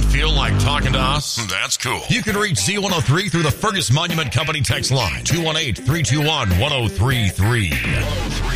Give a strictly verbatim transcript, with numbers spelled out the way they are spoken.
don't feel like talking to us? That's cool. You can reach Z one oh three through the Fergus Monument Company text line, two one eight, three two one, one oh three three.